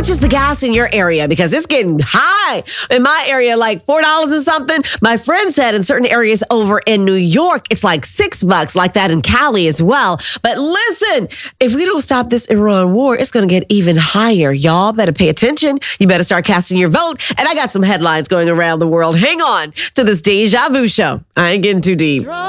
much is the gas in your area? Because it's getting high in my area, like $4 and something. My friend said in certain areas over in New York, it's like $6, like that in Cali as well. But listen, if we don't stop this Iran war, it's going to get even higher. Y'all better pay attention. You better start casting your vote. And I got some headlines going around the world. Hang on to this Deja Vu show. I ain't getting too deep.